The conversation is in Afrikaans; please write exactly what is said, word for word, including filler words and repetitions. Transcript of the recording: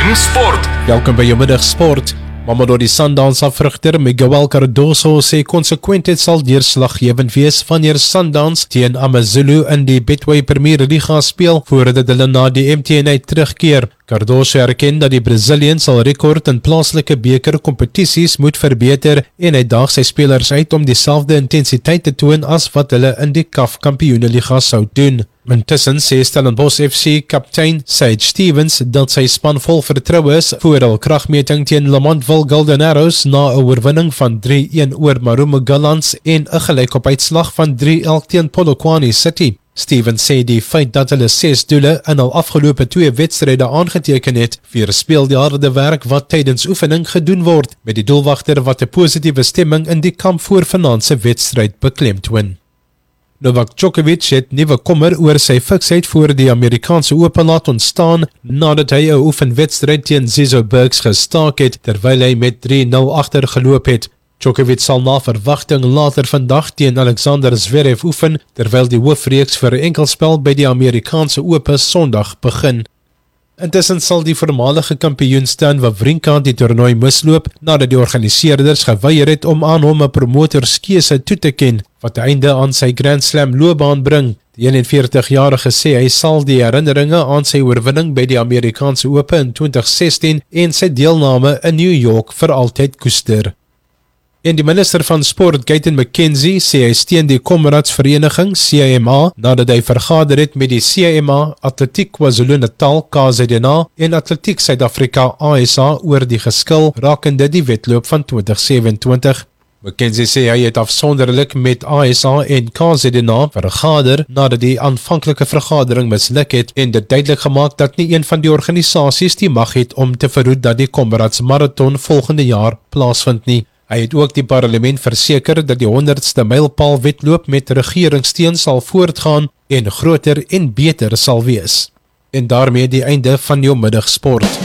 M Sport. Welkom by jou middag sport. Mamelodi Sundowns afrigter Miguel Cardoso sê konsekwentheid sal deurslaggewend wees wanneer Sundowns teen AmaZulu in die Betway Premier Liga speel voordat hulle na die M T N terugkeer. Cardoso erken dat die Brazilian sal rekord in plaaslike beker kompetisies moet verbeter en hy daag sy spelers uit om dieselfde intensiteit te toon as wat hulle in die C A F Kampioenenliga sou doen. Intussen sê Stellenbosch F C kaptein Sage Stevens dat sy span vol vertroue is voor hul kragmeting teen Lamontville Golden Arrows na 'n oorwinning van drie-een oor Marumo Gallants en 'n gelykopuitslag van drie-een teen Polokwane City. Stevens sê die feit dat hulle ses doele in hul afgelope twee wedstryde aangeteken het, weerspieël die harde werk wat tydens oefening gedoen word, met die doelwagter wat 'n positiewe stemming in die kamp voor vanaand se wedstryd beklemtoon. Novak Djokovic het nuwe kommer oor sy fiksheid voor die Amerikaanse Ope laat ontstaan nadat hy 'n oefenwedstryd teen Zizo Bergs gestaak het terwyl hy met drie-nul agter geloop het. Djokovic sal na verwagting later vandag teen Alexander Zverev oefen terwyl die hoofreeks vir 'n enkelspel by die Amerikaanse Ope Sondag begin. Intussen sal die voormalige kampioen Stan Wawrinka die toernooi misloop nadat die organiseerders geweier het om aan hom 'n promotorskeuse toe te ken wat 'n einde aan sy Grand Slam loopbaan bring. Die eenenveertig-jarige sê hy sal die herinneringe aan sy oorwinning by die Amerikaanse Ope in twintig sestien en sy deelname in New York vir altyd koester. En die minister van sport, Gayton McKenzie, sê hy steun die Komradsvereniging C M A nadat hy vergader het met die C M A, Atletiek KwaZulu-Natal K Z N A en Atletiek Suid-Afrika A S A oor die geskil rakende die wedloop van twintig sewe-en-twintig. McKenzie sê hy het afsonderlik met A S A en K Z N A vergader nadat die aanvanklike vergadering misluk het en dit duidelik gemaak dat nie een van die organisasies die mag het om te verhoed dat die Komrads Marathon volgende jaar plaasvind nie. Hy het ook die parlement verseker dat die honderdste mylpaal wedloop met regeringssteun sal voortgaan en groter en beter sal wees. En daarmee die einde van jou middagsport.